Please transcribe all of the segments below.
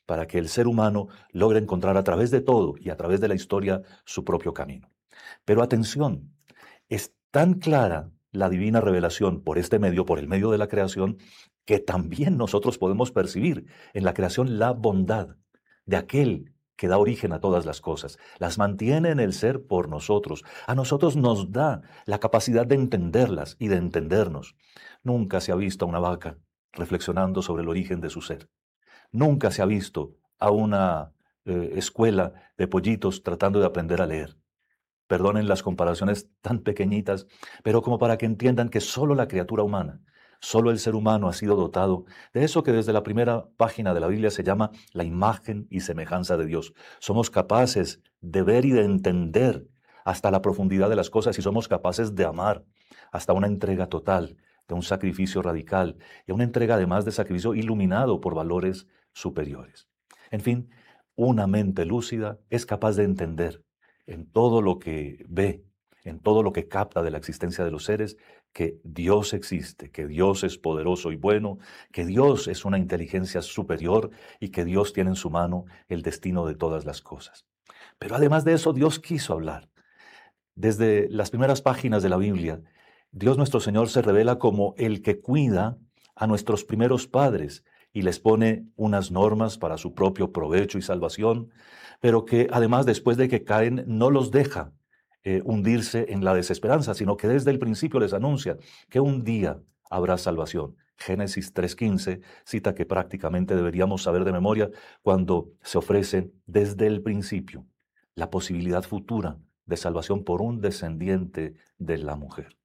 para que el ser humano logre encontrar a través de todo y a través de la historia su propio camino. Pero atención, es tan clara la divina revelación por este medio, por el medio de la creación, que también nosotros podemos percibir en la creación la bondad de aquel que da origen a todas las cosas. Las mantiene en el ser por nosotros. A nosotros nos da la capacidad de entenderlas y de entendernos. Nunca se ha visto a una vaca reflexionando sobre el origen de su ser. Nunca se ha visto a una escuela de pollitos tratando de aprender a leer. Perdonen las comparaciones tan pequeñitas, pero como para que entiendan que solo la criatura humana, solo el ser humano ha sido dotado de eso que desde la primera página de la Biblia se llama la imagen y semejanza de Dios. Somos capaces de ver y de entender hasta la profundidad de las cosas y somos capaces de amar hasta una entrega total, de un sacrificio radical y una entrega además de sacrificio iluminado por valores superiores. En fin, una mente lúcida es capaz de entender en todo lo que ve, en todo lo que capta de la existencia de los seres, que Dios existe, que Dios es poderoso y bueno, que Dios es una inteligencia superior y que Dios tiene en su mano el destino de todas las cosas. Pero además de eso, Dios quiso hablar. Desde las primeras páginas de la Biblia, Dios nuestro Señor se revela como el que cuida a nuestros primeros padres y les pone unas normas para su propio provecho y salvación, pero que además después de que caen no los deja hundirse en la desesperanza, sino que desde el principio les anuncia que un día habrá salvación. Génesis 3:15, cita que prácticamente deberíamos saber de memoria cuando se ofrece desde el principio la posibilidad futura de salvación por un descendiente de la mujer.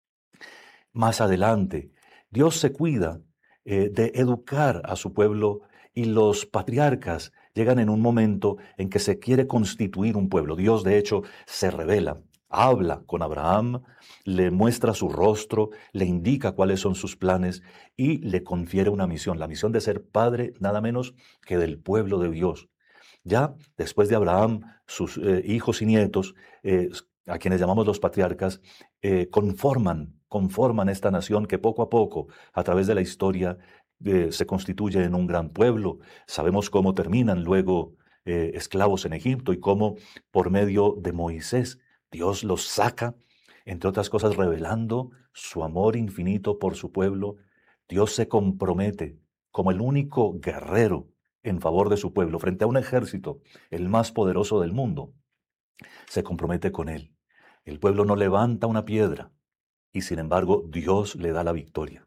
Más adelante, Dios se cuida de educar a su pueblo y los patriarcas llegan en un momento en que se quiere constituir un pueblo. Dios, de hecho, se revela, habla con Abraham, le muestra su rostro, le indica cuáles son sus planes y le confiere una misión, la misión de ser padre nada menos que del pueblo de Dios. Ya después de Abraham, sus hijos y nietos, a quienes llamamos los patriarcas, conforman esta nación que poco a poco, a través de la historia, se constituye en un gran pueblo. Sabemos cómo terminan luego esclavos en Egipto y cómo por medio de Moisés Dios los saca, entre otras cosas revelando su amor infinito por su pueblo. Dios se compromete como el único guerrero en favor de su pueblo frente a un ejército, el más poderoso del mundo, se compromete con él. El pueblo no levanta una piedra y sin embargo Dios le da la victoria.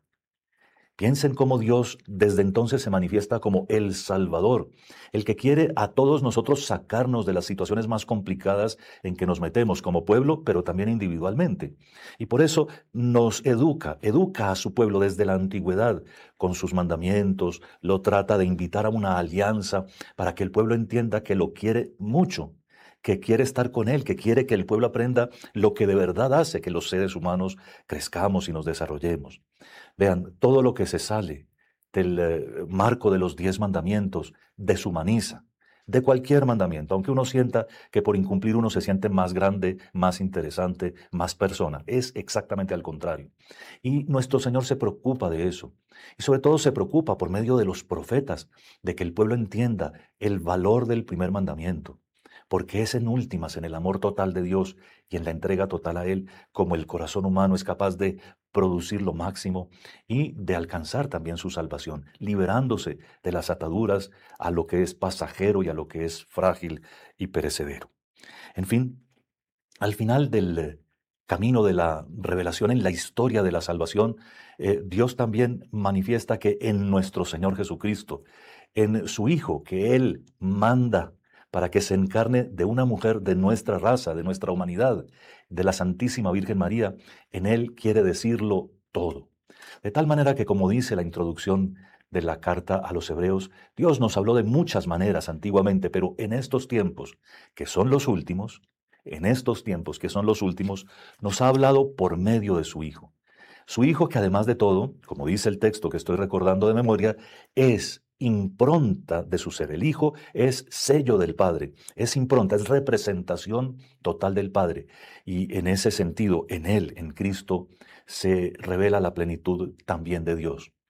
Piensen cómo Dios desde entonces se manifiesta como el Salvador, el que quiere a todos nosotros sacarnos de las situaciones más complicadas en que nos metemos como pueblo, pero también individualmente. Y por eso nos educa a su pueblo desde la antigüedad con sus mandamientos, lo trata de invitar a una alianza para que el pueblo entienda que lo quiere mucho, que quiere estar con él, que quiere que el pueblo aprenda lo que de verdad hace que los seres humanos crezcamos y nos desarrollemos. Vean, todo lo que se sale del marco de los 10 mandamientos deshumaniza, de cualquier mandamiento, aunque uno sienta que por incumplir uno se siente más grande, más interesante, más persona. Es exactamente al contrario. Y nuestro Señor se preocupa de eso. Y sobre todo se preocupa por medio de los profetas, de que el pueblo entienda el valor del primer mandamiento. Porque es en últimas, en el amor total de Dios y en la entrega total a Él, como el corazón humano es capaz de producir lo máximo y de alcanzar también su salvación, liberándose de las ataduras a lo que es pasajero y a lo que es frágil y perecedero. En fin, al final del camino de la revelación en la historia de la salvación, Dios también manifiesta que en nuestro Señor Jesucristo, en su Hijo, que Él manda para que se encarne de una mujer de nuestra raza, de nuestra humanidad, de la Santísima Virgen María, en Él quiere decirlo todo. De tal manera que, como dice la introducción de la carta a los Hebreos, Dios nos habló de muchas maneras antiguamente, pero en estos tiempos, que son los últimos, en estos tiempos que son los últimos, nos ha hablado por medio de su Hijo. Su Hijo que además de todo, como dice el texto que estoy recordando de memoria, es impronta de su ser. El Hijo es sello del Padre, es impronta, es representación total del Padre. Y en ese sentido, en Él, en Cristo, se revela la plenitud también de Dios.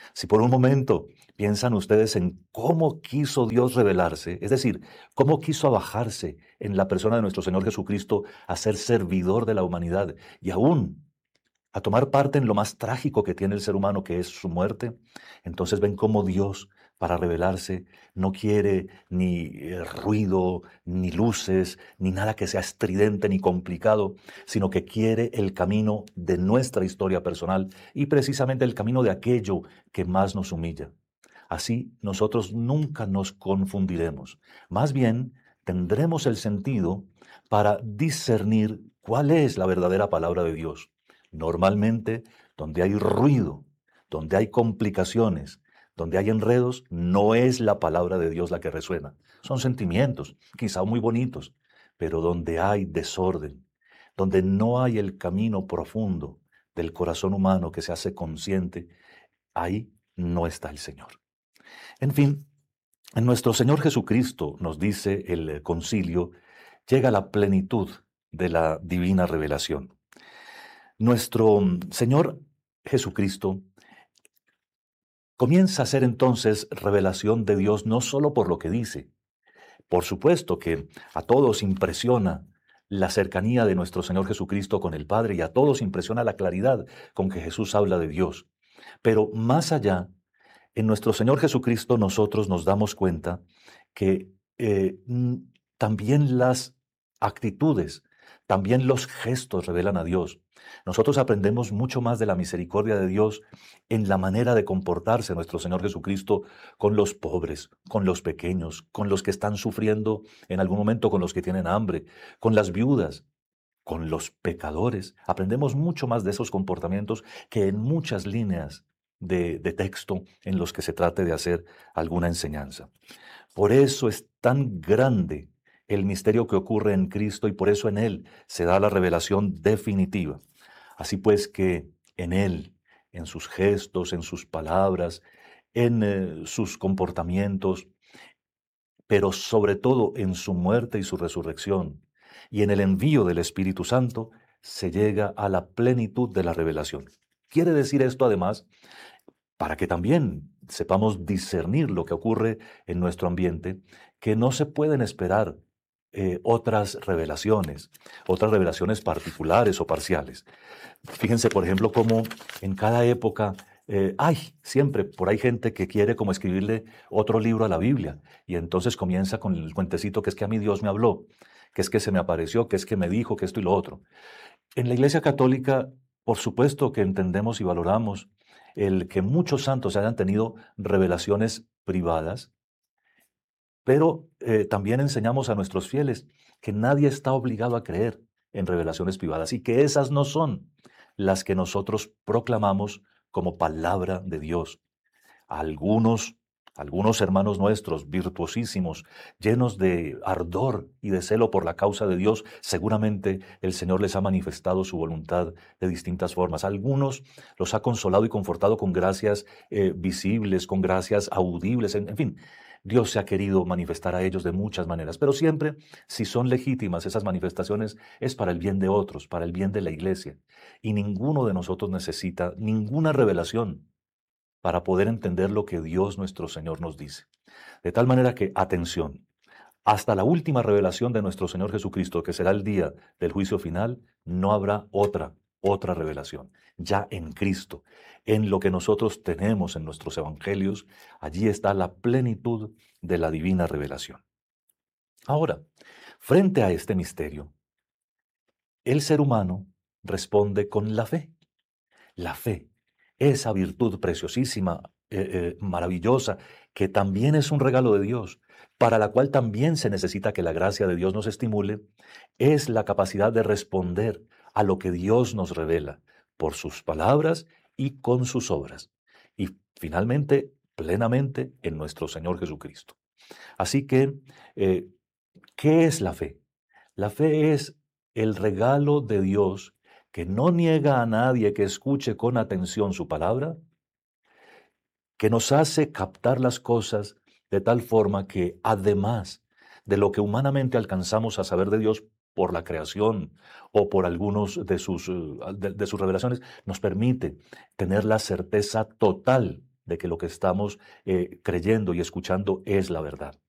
Si por un momento piensan ustedes en cómo quiso Dios revelarse, es decir, cómo quiso abajarse en la persona de nuestro Señor Jesucristo a ser servidor de la humanidad y aún a tomar parte en lo más trágico que tiene el ser humano, que es su muerte, entonces ven cómo Dios, para revelarse, no quiere ni ruido, ni luces, ni nada que sea estridente ni complicado, sino que quiere el camino de nuestra historia personal y precisamente el camino de aquello que más nos humilla. Así nosotros nunca nos confundiremos. Más bien, tendremos el sentido para discernir cuál es la verdadera palabra de Dios. Normalmente, donde hay ruido, donde hay complicaciones, donde hay enredos, no es la palabra de Dios la que resuena. Son sentimientos, quizá muy bonitos, pero donde hay desorden, donde no hay el camino profundo del corazón humano que se hace consciente, ahí no está el Señor. En fin, en nuestro Señor Jesucristo, nos dice el concilio, llega la plenitud de la divina revelación. Nuestro Señor Jesucristo comienza a ser entonces revelación de Dios no solo por lo que dice. Por supuesto que a todos impresiona la cercanía de nuestro Señor Jesucristo con el Padre y a todos impresiona la claridad con que Jesús habla de Dios. Pero más allá, en nuestro Señor Jesucristo nosotros nos damos cuenta que también las actitudes, también los gestos revelan a Dios. Nosotros aprendemos mucho más de la misericordia de Dios en la manera de comportarse nuestro Señor Jesucristo con los pobres, con los pequeños, con los que están sufriendo en algún momento, con los que tienen hambre, con las viudas, con los pecadores. Aprendemos mucho más de esos comportamientos que en muchas líneas de texto en los que se trate de hacer alguna enseñanza. Por eso es tan grande el misterio que ocurre en Cristo y por eso en Él se da la revelación definitiva. Así pues que en Él, en sus gestos, en sus palabras, en sus comportamientos, pero sobre todo en su muerte y su resurrección y en el envío del Espíritu Santo, se llega a la plenitud de la revelación. Quiere decir esto además para que también sepamos discernir lo que ocurre en nuestro ambiente, que no se pueden esperar otras revelaciones particulares o parciales. Fíjense, por ejemplo, cómo en cada época hay siempre por ahí gente que quiere como escribirle otro libro a la Biblia y entonces comienza con el cuentecito que es que a mí Dios me habló, que es que se me apareció, que es que me dijo, que esto y lo otro. En la Iglesia Católica, por supuesto que entendemos y valoramos el que muchos santos hayan tenido revelaciones privadas, pero también enseñamos a nuestros fieles que nadie está obligado a creer en revelaciones privadas y que esas no son las que nosotros proclamamos como palabra de Dios. Algunos, algunos hermanos nuestros, virtuosísimos, llenos de ardor y de celo por la causa de Dios, seguramente el Señor les ha manifestado su voluntad de distintas formas. Algunos los ha consolado y confortado con gracias visibles, con gracias audibles, en fin. Dios se ha querido manifestar a ellos de muchas maneras, pero siempre, si son legítimas esas manifestaciones, es para el bien de otros, para el bien de la iglesia. Y ninguno de nosotros necesita ninguna revelación para poder entender lo que Dios nuestro Señor nos dice. De tal manera que, atención, hasta la última revelación de nuestro Señor Jesucristo, que será el día del juicio final, no habrá otra revelación. Ya en Cristo, en lo que nosotros tenemos en nuestros evangelios, allí está la plenitud de la divina revelación. Ahora, frente a este misterio, el ser humano responde con la fe. La fe, esa virtud preciosísima, maravillosa, que también es un regalo de Dios, para la cual también se necesita que la gracia de Dios nos estimule, es la capacidad de responder a lo que Dios nos revela por sus palabras y con sus obras. Y finalmente, plenamente en nuestro Señor Jesucristo. Así que, eh, ¿qué es la fe? La fe es el regalo de Dios que no niega a nadie que escuche con atención su palabra, que nos hace captar las cosas de tal forma que además de lo que humanamente alcanzamos a saber de Dios por la creación o por algunos de sus revelaciones, nos permite tener la certeza total de que lo que estamos creyendo y escuchando es la verdad.